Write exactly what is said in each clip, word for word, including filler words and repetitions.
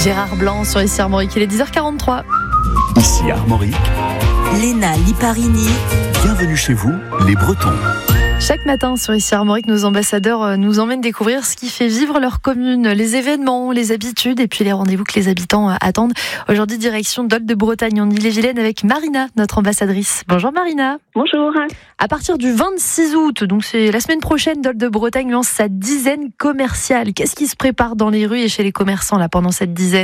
Gérard Blanc sur ici Armorique, il est dix heures quarante-trois. Ici Armorique, Léna Liparini. Bienvenue chez vous, les Bretons. Chaque matin sur ici Armorique, nos ambassadeurs nous emmènent découvrir ce qui fait vivre leur commune, les événements, les habitudes et puis les rendez-vous que les habitants attendent. Aujourd'hui, direction Dol de Bretagne en Ille-et-Vilaine avec Marina, notre ambassadrice. Bonjour Marina. Bonjour. À partir du vingt-six août, donc c'est la semaine prochaine, Dol de Bretagne lance sa dizaine commerciale. Qu'est-ce qui se prépare dans les rues et chez les commerçants là pendant cette dizaine ?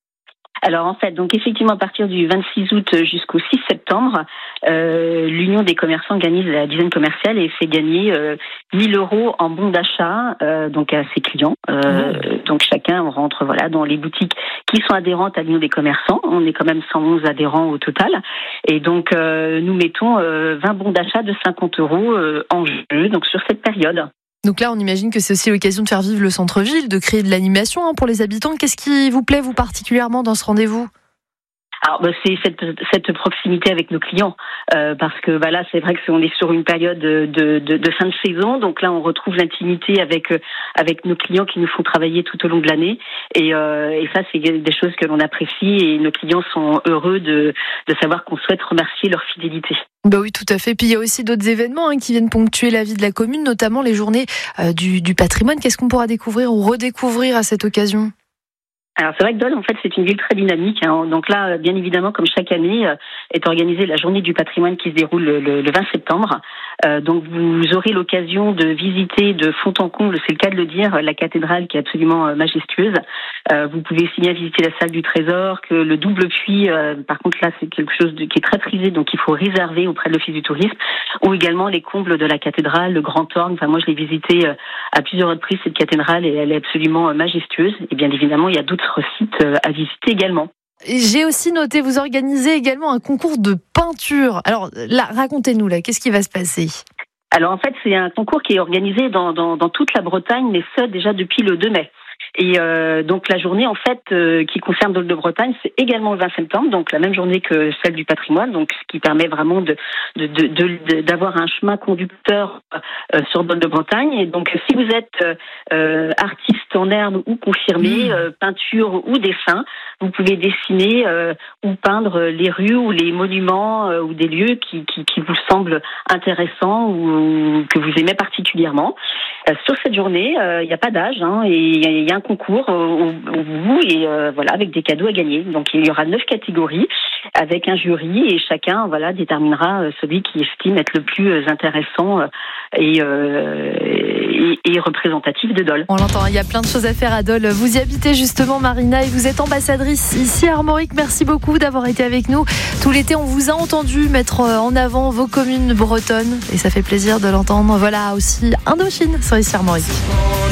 Alors en fait, donc effectivement à partir du vingt-six août jusqu'au six septembre, euh, l'Union des commerçants organise la dizaine commerciale et fait gagner euh, mille euros en bons d'achat euh, donc à ses clients. Euh, mmh. Donc chacun rentre voilà dans les boutiques qui sont adhérentes à l'Union des commerçants. On est quand même cent onze adhérents au total et donc euh, nous mettons euh, vingt bons d'achat de cinquante euros euh, en jeu donc sur cette période. Donc là, on imagine que c'est aussi l'occasion de faire vivre le centre-ville, de créer de l'animation hein, pour les habitants. Qu'est-ce qui vous plaît, vous, particulièrement, dans ce rendez-vous ? Alors bah, c'est cette, cette proximité avec nos clients euh, parce que bah, là c'est vrai que c'est, on est sur une période de, de, de fin de saison, donc là on retrouve l'intimité avec euh, avec nos clients qui nous font travailler tout au long de l'année et, euh, et ça c'est des choses que l'on apprécie et nos clients sont heureux de, de savoir qu'on souhaite remercier leur fidélité. Bah oui, tout à fait. Puis il y a aussi d'autres événements hein, qui viennent ponctuer la vie de la commune, notamment les journées euh, du, du patrimoine. Qu'est-ce qu'on pourra découvrir ou redécouvrir à cette occasion ? Alors c'est vrai que Dol, en fait, c'est une ville très dynamique. Hein. Donc là, bien évidemment, comme chaque année, euh, est organisée la journée du patrimoine qui se déroule le, le, le vingt septembre. Euh, donc vous aurez l'occasion de visiter de fond en comble, c'est le cas de le dire, la cathédrale qui est absolument euh, majestueuse. Euh, vous pouvez aussi bien visiter la salle du Trésor que le double puits. Euh, par contre, là, c'est quelque chose de, qui est très prisé, donc il faut réserver auprès de l'Office du tourisme. Ou également les combles de la cathédrale, le Grand Orgue. Enfin, moi, je l'ai visité euh, à plusieurs reprises cette cathédrale et elle est absolument euh, majestueuse. Et bien évidemment, il y a d'autres sites à visiter également. J'ai aussi noté, vous organisez également un concours de peinture. Alors là, racontez-nous, là, qu'est-ce qui va se passer ? Alors en fait, c'est un concours qui est organisé dans, dans, dans toute la Bretagne, mais ça déjà depuis le deux mai. Et euh, donc la journée en fait euh, qui concerne Dol de Bretagne, c'est également le vingt septembre, donc la même journée que celle du patrimoine, donc ce qui permet vraiment de, de, de, de d'avoir un chemin conducteur euh, sur Dol de Bretagne. Et donc si vous êtes euh, artiste en herbe ou confirmé, mmh. euh, peinture ou dessin, vous pouvez dessiner euh, ou peindre les rues ou les monuments euh, ou des lieux qui, qui, qui vous semblent intéressants ou, ou que vous aimez particulièrement. Euh, sur cette journée, il euh, n'y a pas d'âge hein, et il y a un concours au, au bout et euh, voilà avec des cadeaux à gagner. Donc il y aura neuf catégories avec un jury et chacun voilà déterminera celui qui estime être le plus intéressant et, euh, et, et représentatif de Dol. On l'entend, il y a plein de choses à faire à Dol. Vous y habitez justement Marina et vous êtes ambassadrice ici à Armorique. Merci beaucoup d'avoir été avec nous. Tout l'été on vous a entendu mettre en avant vos communes bretonnes et ça fait plaisir de l'entendre. Voilà aussi Indochine sur ici Armorique.